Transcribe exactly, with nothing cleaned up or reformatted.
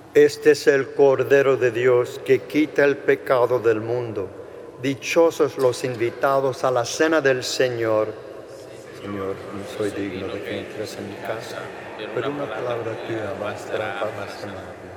Este es el Cordero de Dios que quita el pecado del mundo. Dichosos los invitados a la cena del Señor. Señor, no soy digno de que entres en mi casa, pero una palabra tuya bastará para sanar.